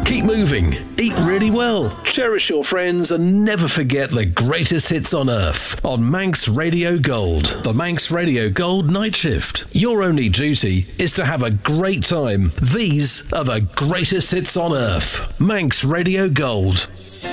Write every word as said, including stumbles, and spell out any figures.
Keep moving, eat really well, cherish your friends, and never forget the greatest hits on earth on Manx Radio Gold. The Manx Radio Gold Night Shift. Your only duty is to have a great time. These are the greatest hits on earth. Manx Radio Gold.